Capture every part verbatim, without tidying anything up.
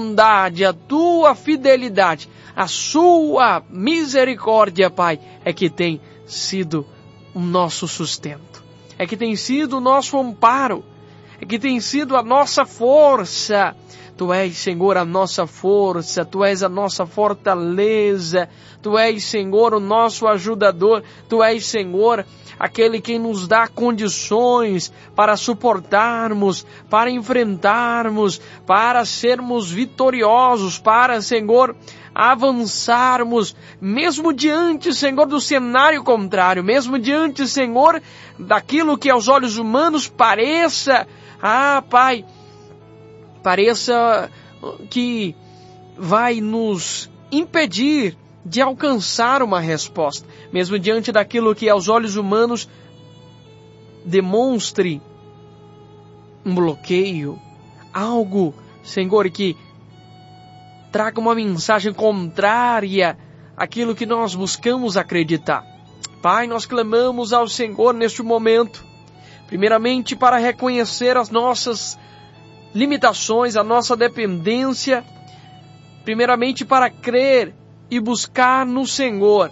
bondade, a tua fidelidade, a sua misericórdia, Pai, é que tem sido o nosso sustento, é que tem sido o nosso amparo, é que tem sido a nossa força. Tu és, Senhor, a nossa força, Tu és a nossa fortaleza, Tu és, Senhor, o nosso ajudador, Tu és, Senhor, aquele que nos dá condições para suportarmos, para enfrentarmos, para sermos vitoriosos, para, Senhor, avançarmos, mesmo diante, Senhor, do cenário contrário, mesmo diante, Senhor, daquilo que aos olhos humanos pareça, ah, Pai, pareça que vai nos impedir de alcançar uma resposta, mesmo diante daquilo que aos olhos humanos demonstre um bloqueio, algo, Senhor, que traga uma mensagem contrária àquilo que nós buscamos acreditar. Pai, nós clamamos ao Senhor neste momento, primeiramente para reconhecer as nossas limitações, a nossa dependência, primeiramente para crer e buscar no Senhor,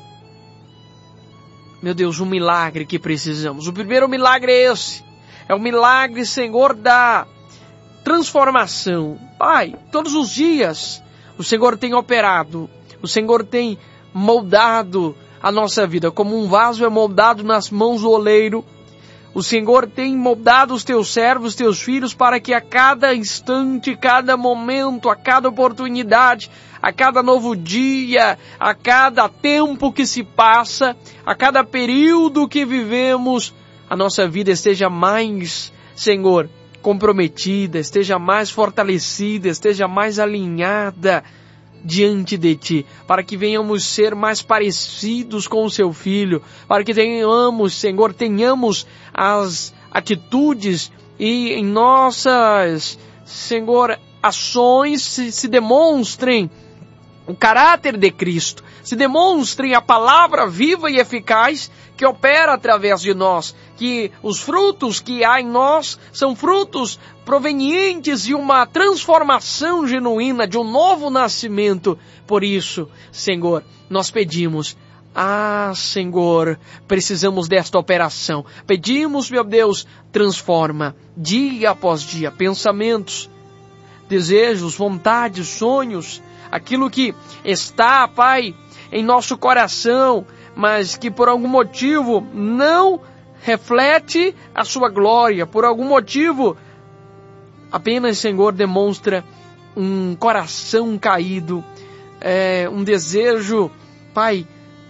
meu Deus, um milagre que precisamos. O primeiro milagre é esse, é o milagre, Senhor, da transformação. Pai, todos os dias o Senhor tem operado, o Senhor tem moldado a nossa vida, como um vaso é moldado nas mãos do oleiro. O Senhor tem moldado os teus servos, teus filhos, para que a cada instante, cada momento, a cada oportunidade, a cada novo dia, a cada tempo que se passa, a cada período que vivemos, a nossa vida esteja mais, Senhor, comprometida, esteja mais fortalecida, esteja mais alinhada diante de Ti, para que venhamos ser mais parecidos com o Seu Filho, para que tenhamos, Senhor, tenhamos as atitudes e em nossas, Senhor, ações se, se demonstrem o caráter de Cristo, se demonstrem a palavra viva e eficaz que opera através de nós, que os frutos que há em nós são frutos provenientes de uma transformação genuína, de um novo nascimento. Por isso, Senhor, nós pedimos, ah, Senhor, precisamos desta operação. Pedimos, meu Deus, transforma dia após dia pensamentos, desejos, vontades, sonhos, aquilo que está, Pai, em nosso coração, mas que por algum motivo não reflete a sua glória, por algum motivo apenas, Senhor, demonstra um coração caído, é, um desejo, Pai,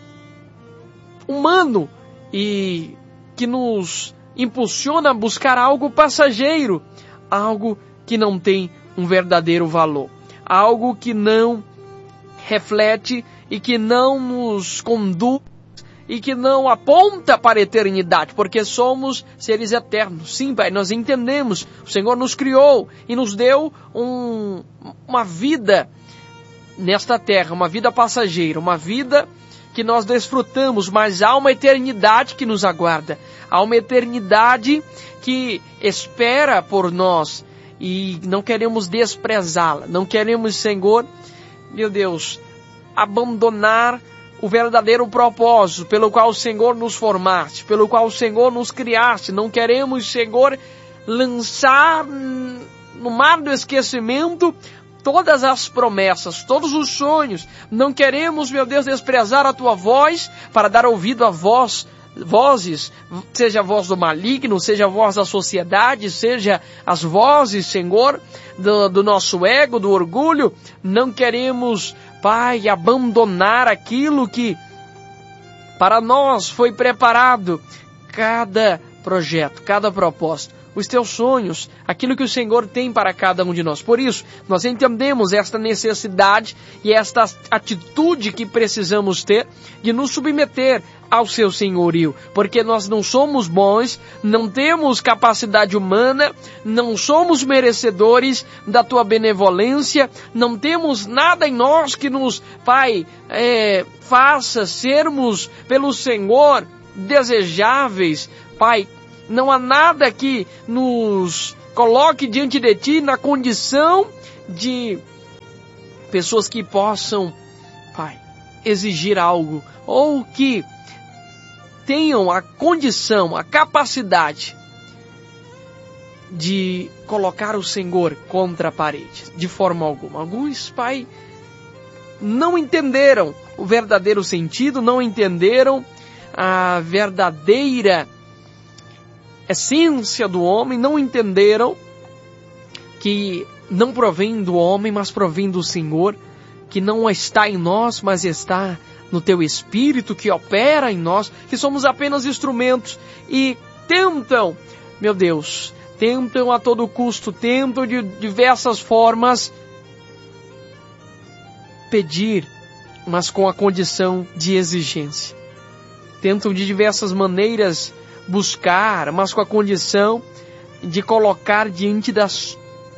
humano e que nos impulsiona a buscar algo passageiro, algo que não tem um verdadeiro valor, algo que não reflete e que não nos conduz e que não aponta para a eternidade, porque somos seres eternos. Sim, Pai, nós entendemos. O Senhor nos criou e nos deu um, uma vida nesta terra, uma vida passageira, uma vida que nós desfrutamos, mas há uma eternidade que nos aguarda. Há uma eternidade que espera por nós e não queremos desprezá-la. Não queremos, Senhor, meu Deus, abandonar o verdadeiro propósito pelo qual o Senhor nos formaste, pelo qual o Senhor nos criaste. Não queremos, Senhor, lançar no mar do esquecimento todas as promessas, todos os sonhos. Não queremos, meu Deus, desprezar a Tua voz para dar ouvido a voz, vozes, seja a voz do maligno, seja a voz da sociedade, seja as vozes, Senhor, do, do nosso ego, do orgulho. Não queremos, Pai, abandonar aquilo que para nós foi preparado, cada projeto, cada propósito, os Teus sonhos, aquilo que o Senhor tem para cada um de nós. Por isso, nós entendemos esta necessidade e esta atitude que precisamos ter de nos submeter ao Seu senhorio, porque nós não somos bons, não temos capacidade humana, não somos merecedores da Tua benevolência, não temos nada em nós que nos, Pai, é, faça sermos pelo Senhor desejáveis. Pai, não há nada que nos coloque diante de Ti na condição de pessoas que possam, Pai, exigir algo, ou que tenham a condição, a capacidade de colocar o Senhor contra a parede, de forma alguma. Alguns, Pai, não entenderam o verdadeiro sentido, não entenderam a verdadeira essência do homem, não entenderam que não provém do homem, mas provém do Senhor, que não está em nós, mas está no Teu Espírito, que opera em nós, que somos apenas instrumentos, e tentam, meu Deus, tentam a todo custo, tentam de diversas formas pedir, mas com a condição de exigência. Tentam de diversas maneiras buscar, mas com a condição de colocar diante das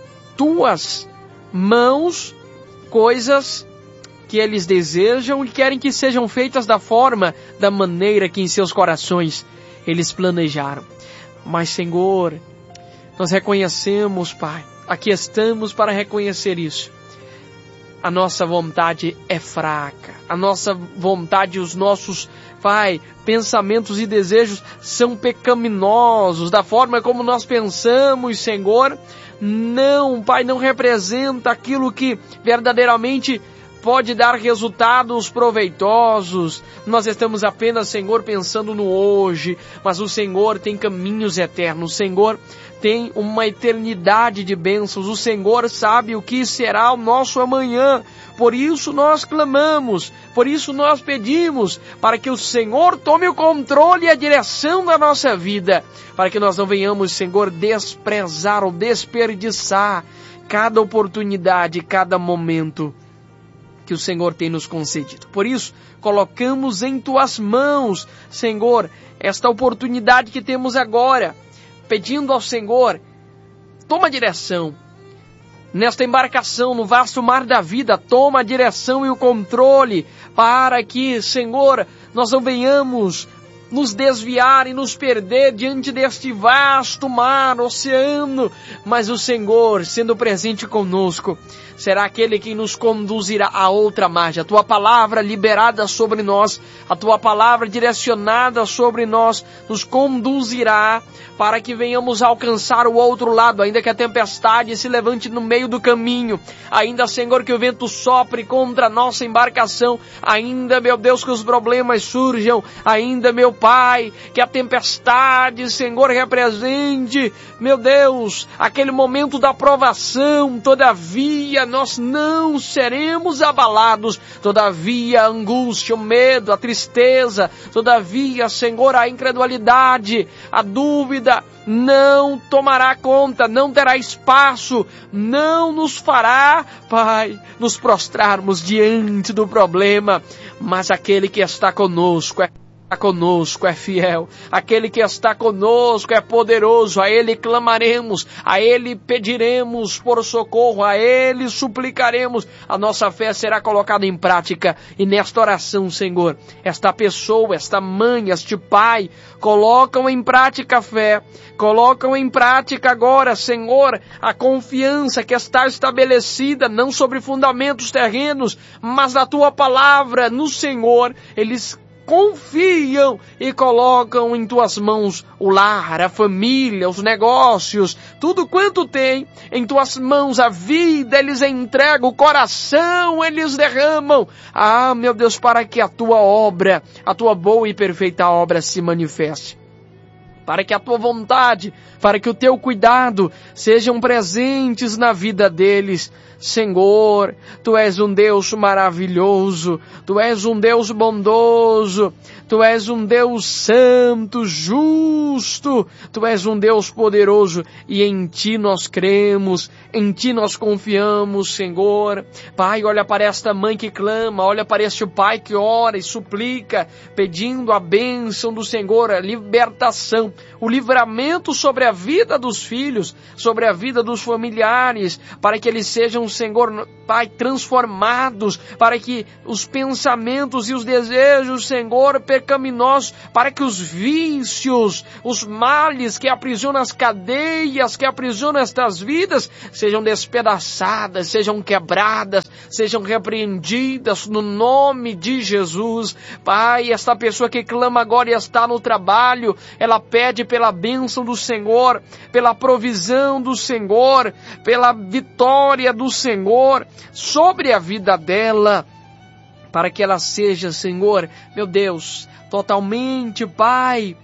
Tuas mãos coisas que eles desejam e querem que sejam feitas da forma, da maneira que em seus corações eles planejaram. Mas, Senhor, nós reconhecemos, Pai, aqui estamos para reconhecer isso. A nossa vontade é fraca, a nossa vontade, os nossos, Pai, pensamentos e desejos são pecaminosos, da forma como nós pensamos, Senhor, não, Pai, não representa aquilo que verdadeiramente pode dar resultados proveitosos. Nós estamos apenas, Senhor, pensando no hoje, mas o Senhor tem caminhos eternos, o Senhor tem uma eternidade de bênçãos, o Senhor sabe o que será o nosso amanhã. Por isso nós clamamos, por isso nós pedimos, para que o Senhor tome o controle e a direção da nossa vida, para que nós não venhamos, Senhor, desprezar ou desperdiçar cada oportunidade, cada momento que o Senhor tem nos concedido. Por isso, colocamos em Tuas mãos, Senhor, esta oportunidade que temos agora, pedindo ao Senhor, toma a direção nesta embarcação, no vasto mar da vida, toma a direção e o controle, para que, Senhor, nós não venhamos nos desviar e nos perder diante deste vasto mar, oceano, mas o Senhor, sendo presente conosco, será aquele que nos conduzirá a outra margem. A Tua palavra liberada sobre nós, a Tua palavra direcionada sobre nós, nos conduzirá para que venhamos alcançar o outro lado, ainda que a tempestade se levante no meio do caminho, ainda, Senhor, que o vento sopre contra a nossa embarcação, ainda, meu Deus, que os problemas surjam, ainda, meu Pai, que a tempestade, Senhor, represente, meu Deus, aquele momento da provação, todavia nós não seremos abalados, todavia a angústia, o medo, a tristeza, todavia, Senhor, a incredulidade, a dúvida, não tomará conta, não terá espaço, não nos fará, Pai, nos prostrarmos diante do problema, mas aquele que está conosco é conosco, é fiel, aquele que está conosco é poderoso, a Ele clamaremos, a Ele pediremos por socorro, a Ele suplicaremos, a nossa fé será colocada em prática, e nesta oração, Senhor, esta pessoa, esta mãe, este pai, colocam em prática a fé, colocam em prática agora, Senhor, a confiança que está estabelecida, não sobre fundamentos terrenos, mas na Tua palavra, no Senhor, eles confiam e colocam em Tuas mãos o lar, a família, os negócios, tudo quanto tem em Tuas mãos, a vida eles entregam, o coração eles derramam, ah, meu Deus, para que a Tua obra, a Tua boa e perfeita obra se manifeste, para que a Tua vontade, para que o Teu cuidado sejam presentes na vida deles. Senhor, Tu és um Deus maravilhoso, Tu és um Deus bondoso, Tu és um Deus santo, justo, Tu és um Deus poderoso, e em Ti nós cremos, em Ti nós confiamos, Senhor. Pai, olha para esta mãe que clama, olha para este pai que ora e suplica, pedindo a bênção do Senhor, a libertação, proteção, o livramento sobre a vida dos filhos, sobre a vida dos familiares, para que eles sejam, Senhor, Pai, transformados, para que os pensamentos e os desejos, Senhor, pecaminosos, para que os vícios, os males que aprisionam as cadeias, que aprisionam estas vidas, sejam despedaçadas, sejam quebradas, sejam repreendidas no nome de Jesus. Pai, esta pessoa que clama agora e está no trabalho, ela pede pela bênção do Senhor, pela provisão do Senhor, pela vitória do Senhor sobre a vida dela, para que ela seja, Senhor, meu Deus, totalmente, Pai,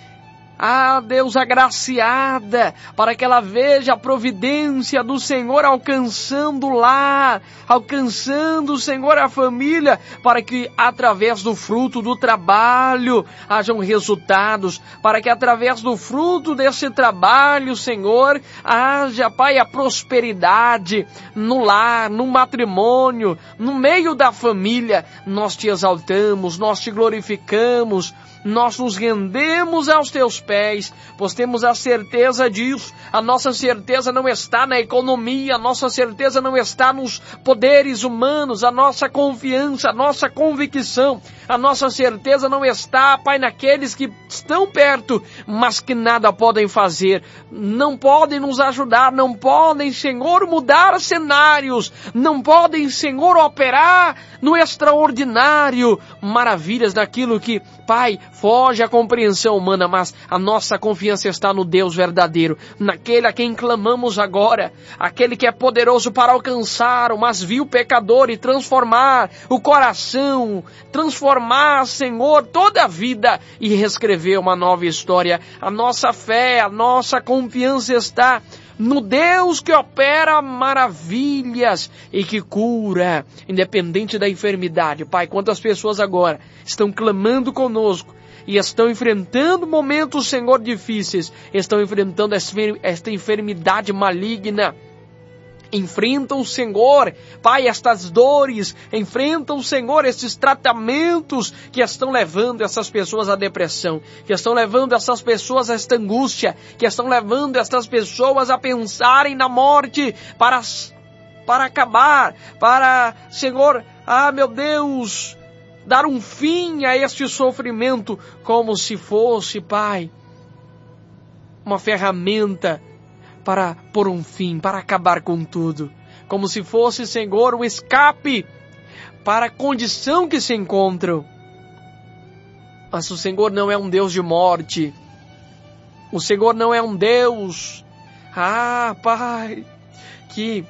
ah, Deus, agraciada, para que ela veja a providência do Senhor alcançando o lar, alcançando, Senhor, a família, para que através do fruto do trabalho hajam resultados, para que através do fruto desse trabalho, Senhor, haja, Pai, a prosperidade no lar, no matrimônio, no meio da família. Nós te exaltamos, nós te glorificamos, nós nos rendemos aos teus pés, pois temos a certeza disso. A nossa certeza não está na economia, a nossa certeza não está nos poderes humanos, a nossa confiança, a nossa convicção, a nossa certeza não está, Pai, naqueles que estão perto, mas que nada podem fazer, não podem nos ajudar, não podem, Senhor, mudar cenários, não podem, Senhor, operar no extraordinário, maravilhas daquilo que, Pai, foge à compreensão humana, mas a nossa confiança está no Deus verdadeiro, naquele a quem clamamos agora, aquele que é poderoso para alcançar o mais vil pecador e transformar o coração, transformar, Senhor, toda a vida e reescrever uma nova história. A nossa fé, a nossa confiança está no Deus que opera maravilhas e que cura, independente da enfermidade. Pai, quantas pessoas agora estão clamando conosco e estão enfrentando momentos, Senhor, difíceis, estão enfrentando esta enfermidade maligna, enfrentam, Senhor, Pai, estas dores, enfrentam, Senhor, esses tratamentos que estão levando essas pessoas à depressão, que estão levando essas pessoas a esta angústia, que estão levando essas pessoas a pensarem na morte, para, para acabar, para, Senhor, ah, meu Deus, dar um fim a este sofrimento, como se fosse, Pai, uma ferramenta para pôr um fim, para acabar com tudo. Como se fosse, Senhor, um escape para a condição que se encontram. Mas o Senhor não é um Deus de morte. O Senhor não é um Deus, ah, Pai, que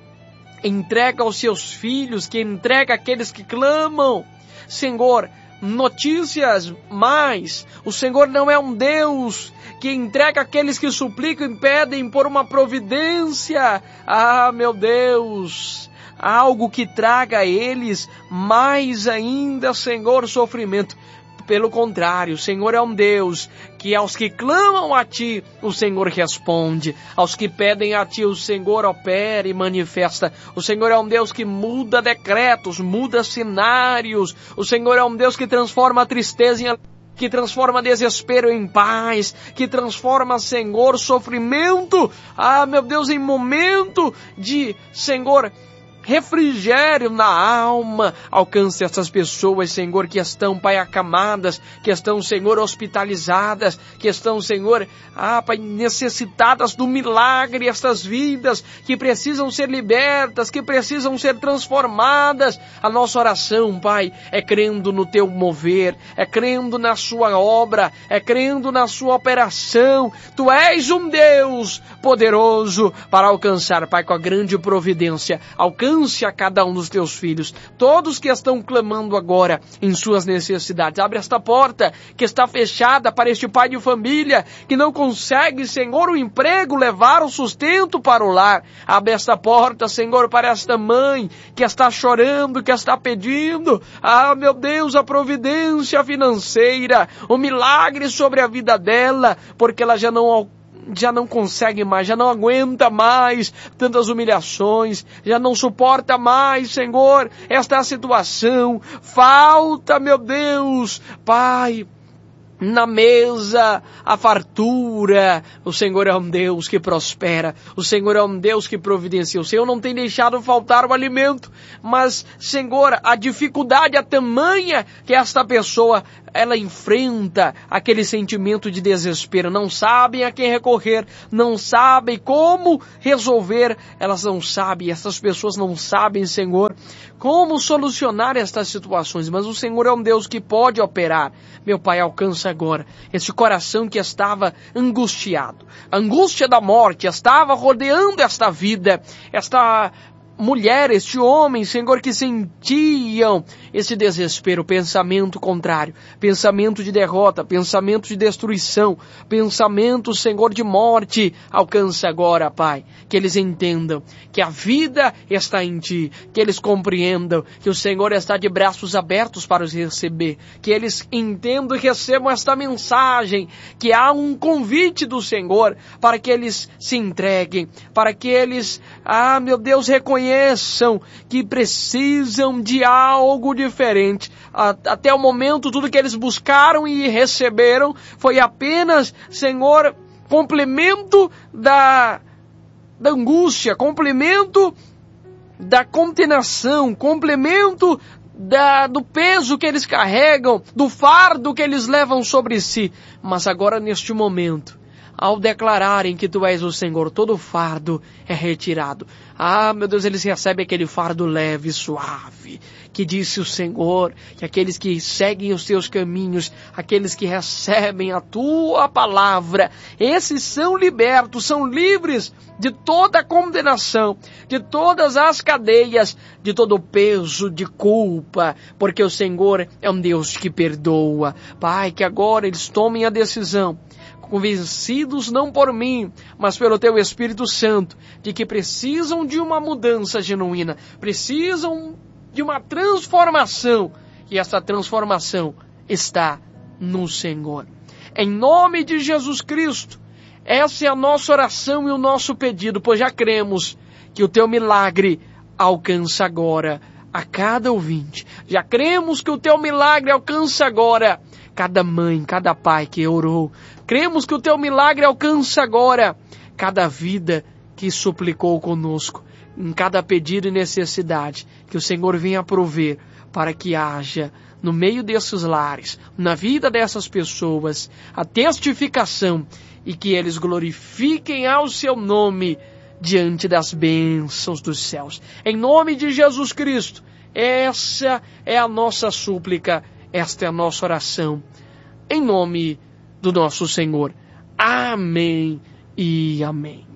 entrega aos seus filhos, que entrega aqueles que clamam, Senhor, notícias, mas o Senhor não é um Deus que entrega aqueles que suplicam e pedem por uma providência. Ah, meu Deus, algo que traga a eles mais ainda, Senhor, sofrimento. Pelo contrário, o Senhor é um Deus que aos que clamam a Ti, o Senhor responde. Aos que pedem a Ti, o Senhor opera e manifesta. O Senhor é um Deus que muda decretos, muda cenários. O Senhor é um Deus que transforma a tristeza em que transforma desespero em paz, que transforma, Senhor, sofrimento, ah, meu Deus, em momento de, Senhor, refrigério na alma. Alcance essas pessoas, Senhor, que estão, Pai, acamadas, que estão, Senhor, hospitalizadas, que estão, Senhor, ah, Pai, necessitadas do milagre, estas vidas que precisam ser libertas, que precisam ser transformadas. A nossa oração, Pai, é crendo no Teu mover, é crendo na Sua obra, é crendo na Sua operação. Tu és um Deus poderoso para alcançar, Pai, com a grande providência. Alcance a cada um dos Teus filhos, todos que estão clamando agora em suas necessidades. Abre esta porta que está fechada para este pai de família que não consegue, Senhor, o emprego, levar o sustento para o lar. Abre esta porta, Senhor, para esta mãe que está chorando, que está pedindo, ah, meu Deus, a providência financeira, o milagre sobre a vida dela, porque ela já não já não consegue mais, já não aguenta mais tantas humilhações, já não suporta mais, Senhor, esta situação. Falta, meu Deus, Pai, na mesa a fartura. O Senhor é um Deus que prospera. O Senhor é um Deus que providencia. O Senhor não tem deixado faltar o alimento. Mas, Senhor, a dificuldade é tamanha que esta pessoa, ela enfrenta aquele sentimento de desespero. Não sabem a quem recorrer. Não sabem como resolver. Elas não sabem. Essas pessoas não sabem, Senhor, como solucionar estas situações. Mas o Senhor é um Deus que pode operar. Meu Pai, alcança agora este coração que estava angustiado. A angústia da morte estava rodeando esta vida, esta mulher, este homem, Senhor, que sentiam esse desespero, pensamento contrário, pensamento de derrota, pensamento de destruição, pensamento, Senhor, de morte. Alcança agora, Pai, que eles entendam que a vida está em Ti, que eles compreendam que o Senhor está de braços abertos para os receber, que eles entendam e recebam esta mensagem, que há um convite do Senhor para que eles se entreguem, para que eles, ah, meu Deus, reconheçam que precisam de algo diferente. Até o momento, tudo que eles buscaram e receberam foi apenas, Senhor, complemento da, da angústia, complemento da condenação, complemento da, do peso que eles carregam, do fardo que eles levam sobre si. Mas agora, neste momento, ao declararem que Tu és o Senhor, todo fardo é retirado. Ah, meu Deus, eles recebem aquele fardo leve e suave, que disse o Senhor, que aqueles que seguem os Teus caminhos, aqueles que recebem a Tua palavra, esses são libertos, são livres de toda a condenação, de todas as cadeias, de todo o peso de culpa, porque o Senhor é um Deus que perdoa. Pai, que agora eles tomem a decisão, convencidos não por mim, mas pelo Teu Espírito Santo, de que precisam de uma mudança genuína, precisam de uma transformação, e essa transformação está no Senhor. Em nome de Jesus Cristo, essa é a nossa oração e o nosso pedido, pois já cremos que o Teu milagre alcança agora a cada ouvinte. Já cremos que o Teu milagre alcança agora cada mãe, cada pai que orou. Cremos que o Teu milagre alcança agora cada vida que suplicou conosco, em cada pedido e necessidade, que o Senhor venha prover para que haja no meio desses lares, na vida dessas pessoas, a testificação e que eles glorifiquem ao Seu nome diante das bênçãos dos céus. Em nome de Jesus Cristo, essa é a nossa súplica, esta é a nossa oração. Em nome do nosso Senhor. Amém e amém.